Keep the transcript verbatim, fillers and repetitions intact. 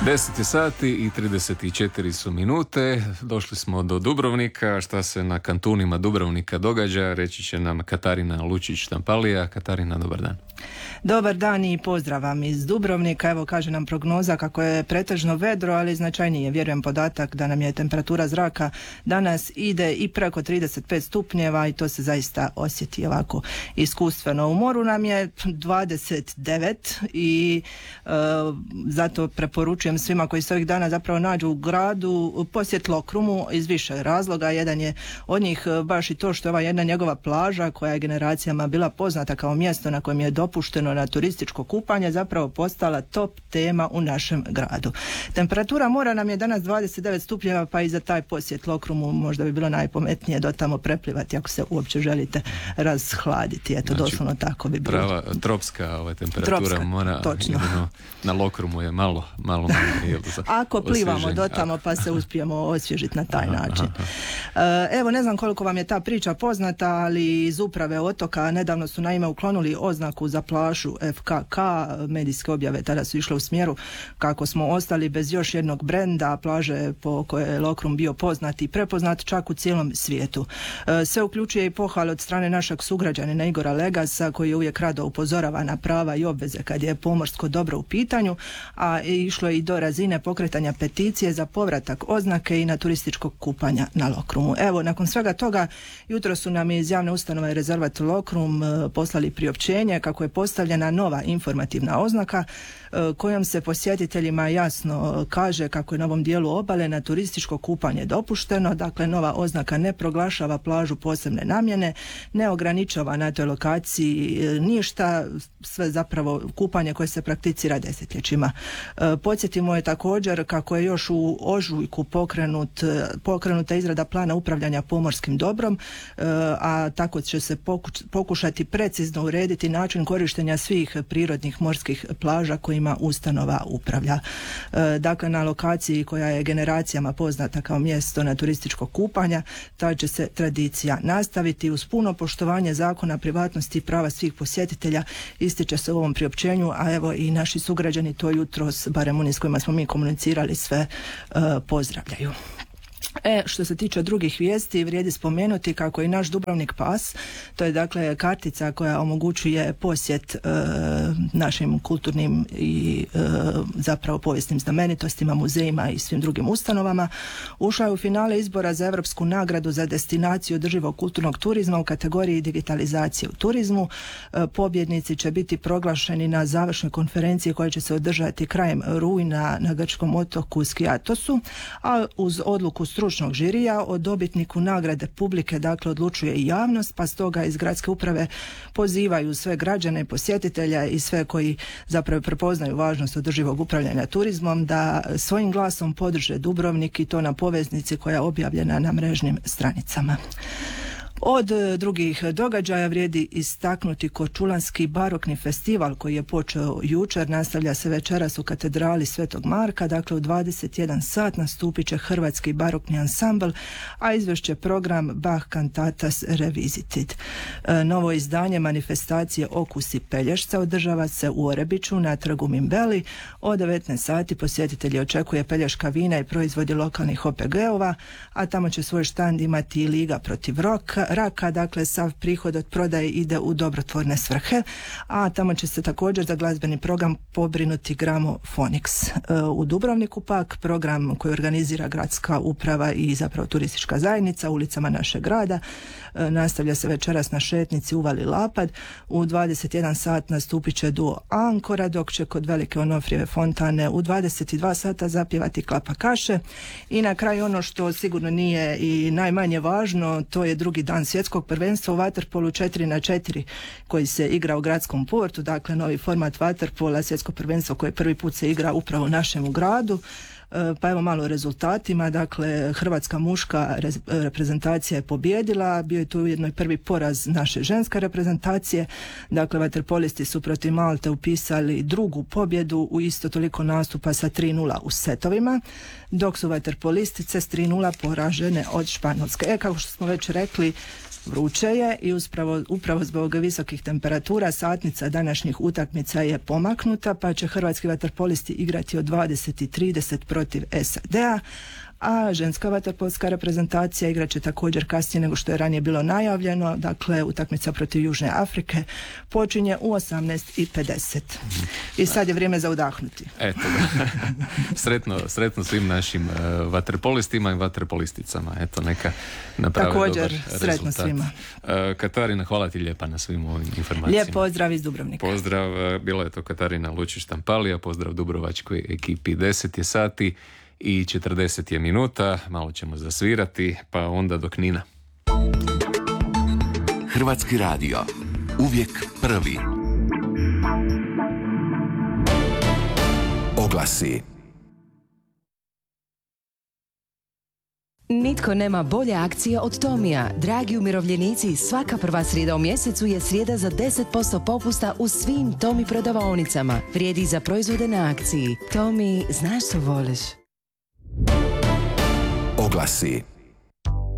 deset sati i trideset četiri su minute. Došli smo do Dubrovnika. Šta se na kantunima Dubrovnika događa, reći će nam Katarina Lučić-Štampalija. Katarina, dobar dan. Dobar dan i pozdrav vam iz Dubrovnika. Evo, kaže nam prognoza kako je pretežno vedro, ali značajnije vjerujem podatak da nam je temperatura zraka danas ide i preko trideset pet stupnjeva i to se zaista osjeti ovako iskustveno. U moru nam je dvadeset devet i e, zato preporučujem svima koji se ovih dana zapravo nađu u gradu posjet Lokrumu iz više razloga. Jedan je od njih baš i to što je ova jedna njegova plaža koja je generacijama bila poznata kao mjesto na kojem je dopušteno na turističko kupanje, zapravo postala top tema u našem gradu. Temperatura mora nam je danas dvadeset devet stupnjeva, pa i za taj posjet Lokrumu možda bi bilo najpametnije do tamo preplivati ako se uopće želite razhladiti. Eto, znači, doslovno tako bi bilo. Prava tropska ova temperatura Tropska, mora, točno. Jedino, na Lokrumu je malo, malo manje. Ako plivamo do tamo pa se uspijemo osvježiti na taj način. Evo, ne znam koliko vam je ta priča poznata, ali iz uprave otoka nedavno su naime uklonili oznaku za plažu F K K. Medijske objave tada su išle u smjeru kako smo ostali bez još jednog brenda plaže po kojoj je Lokrum bio poznat i prepoznat čak u cijelom svijetu. Sve uključuje i pohval od strane našeg sugrađanina Igora Legasa, koji je uvijek rado upozorava na prava i obveze kad je pomorsko dobro u pitanju, a išlo je i do razine pokretanja peticije za povratak oznake i na turističkog kupanja na Lokrumu. Evo, nakon svega toga, jutro su nam iz javne ustanove Rezervat Lokrum poslali priopćenje kako je postavljena nova informativna oznaka kojom se posjetiteljima jasno kaže kako je na ovom dijelu obale na turističko kupanje dopušteno. Dakle, nova oznaka ne proglašava plažu posebne namjene, ne ograničava na toj lokaciji ništa, sve zapravo kupanje koje se prakticira desetljećima. Podsjetimo je također kako je još u ožujku pokrenut, pokrenuta izrada plana upravljanja pomorskim dobrom, a tako će se pokušati precizno urediti način korištenja svih prirodnih morskih plaža kojima ustanova upravlja. Dakle, na lokaciji koja je generacijama poznata kao mjesto na turističko kupanja, ta će se tradicija nastaviti uz puno poštovanje zakona, privatnosti i prava svih posjetitelja, ističe se u ovom priopćenju, a evo i naši sugrađani to jutros, barem oni s kojima smo mi komunicirali, sve uh, pozdravljaju. E, što se tiče drugih vijesti, vrijedi spomenuti kako i naš Dubrovnik Pas, to je dakle kartica koja omogućuje posjet e, našim kulturnim i e, zapravo povijesnim znamenitostima, muzejima i svim drugim ustanovama, ušla je u finale izbora za Europsku nagradu za destinaciju održivog kulturnog turizma u kategoriji digitalizacije u turizmu. E, pobjednici će biti proglašeni na završnoj konferenciji koja će se održati krajem rujna na grčkom otoku Skiatosu, a uz odluku stručnog žirija o dobitniku nagrade publike dakle odlučuje i javnost, pa stoga iz gradske uprave pozivaju sve građane, posjetitelja i sve koji zapravo prepoznaju važnost održivog upravljanja turizmom da svojim glasom podrže Dubrovnik i to na poveznici koja je objavljena na mrežnim stranicama. Od drugih događaja vrijedi istaknuti Korčulanski barokni festival koji je počeo jučer, nastavlja se večeras u katedrali Svetog Marka, dakle u dvadeset jedan sat nastupit će Hrvatski barokni ansambl, a izvešće program Bach Cantatas Revisited. Novo izdanje manifestacije Okusi Pelješca održava se u Orebiću na trgu Mimbeli. Od devetnaest sati posjetitelji očekuje pelješka vina i proizvodi lokalnih O P G-ova, a tamo će svoj štand imati i Liga protiv roka, raka, dakle sav prihod od prodaje ide u dobrotvorne svrhe, a tamo će se također za glazbeni program pobrinuti Gramophonics. U Dubrovniku pak program koji organizira gradska uprava i zapravo turistička zajednica ulicama našeg grada nastavlja se večeras na šetnici Uvali Lapad. U dvadeset jedan sat nastupit će duo Ankora, dok će kod Velike Onofrijeve fontane u dvadeset dva sata zapjevati Klapa Kaše. I na kraju ono što sigurno nije i najmanje važno, to je drugi dan svjetskog prvenstva u vaterpolu četiri na četiri koji se igra u gradskom portu, dakle novi format vaterpola, svjetsko prvenstvo koje prvi put se igra upravo u našem gradu. Pa evo malo o rezultatima. Dakle, hrvatska muška reprezentacija je pobijedila, bio je tu ujedno i prvi poraz naše ženske reprezentacije. Dakle, vaterpolisti su protiv Malte upisali drugu pobjedu u isto toliko nastupa sa tri nula u setovima, dok su vaterpolistice s tri nula poražene od Španjolske. E, kako što smo već rekli, vruće je i upravo, upravo zbog visokih temperatura satnica današnjih utakmica je pomaknuta, pa će hrvatski vaterpolisti igrati od dvadeset i trideset protiv S A D-a, a ženska vaterpolska reprezentacija igrat će također kasnije nego što je ranije bilo najavljeno. Dakle, utakmica protiv Južne Afrike počinje u osamnaest i pedeset. I sad je vrijeme za udahnuti. Eto da. sretno, sretno svim našim uh, vaterpolistima i vaterpolisticama. Eto, neka naprave također, dobar rezultat. Sretno svima. Uh, Katarina, hvala ti lijepa na svim ovim informacijama. Lijep pozdrav iz Dubrovnika. Pozdrav, uh, bila je to Katarina Lučić-Štampalija, pozdrav Dubrovačkoj ekipi. deset je sati i četrdeset je minuta, malo ćemo zasvirati, pa onda do Knina. Hrvatski radio, uvijek prvi. Oglasi. Nitko nema bolje akcije od Tomija. Dragi umirovljenici, svaka prva srijeda u mjesecu je srijeda za deset posto popusta u svim Tomi prodavaonicama. Vrijedi za proizvode na akciji. Tomi, znaš što voliš. Oglasi.